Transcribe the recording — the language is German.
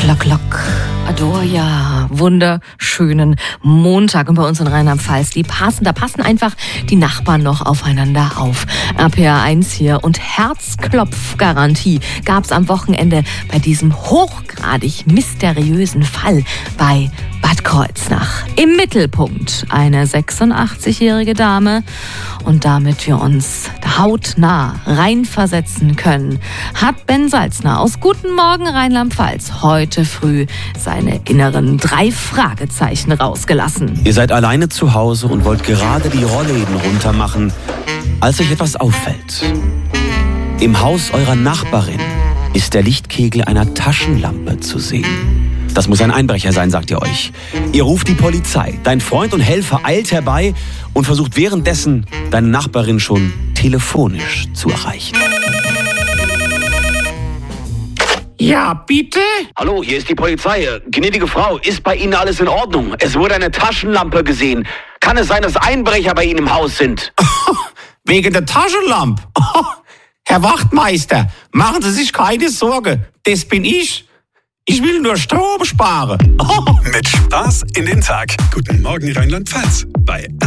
Lock, lock. Adoria, wunderschönen Montag. Und bei uns in Rheinland-Pfalz, da passen einfach die Nachbarn noch aufeinander auf. RPA 1 hier und Herzklopfgarantie gab's am Wochenende bei diesem hochgradig mysteriösen Fall bei Bad Kreuznach. Im Mittelpunkt eine 86-jährige Dame. Und damit wir uns hautnah reinversetzen können, hat Ben Salzner aus Guten Morgen Rheinland-Pfalz heute früh seine inneren 3 Fragezeichen rausgelassen. Ihr seid alleine zu Hause und wollt gerade die Rollläden runtermachen, als euch etwas auffällt. Im Haus eurer Nachbarin ist der Lichtkegel einer Taschenlampe zu sehen. Das muss ein Einbrecher sein, sagt ihr euch. Ihr ruft die Polizei. Dein Freund und Helfer eilt herbei und versucht währenddessen, deine Nachbarin schon telefonisch zu erreichen. Ja, bitte? Hallo, hier ist die Polizei. Gnädige Frau, ist bei Ihnen alles in Ordnung? Es wurde eine Taschenlampe gesehen. Kann es sein, dass Einbrecher bei Ihnen im Haus sind? Wegen der Taschenlampe? Herr Wachtmeister, machen Sie sich keine Sorge. Das bin ich. Ich will nur Strom sparen. Mit Spaß in den Tag. Guten Morgen Rheinland-Pfalz bei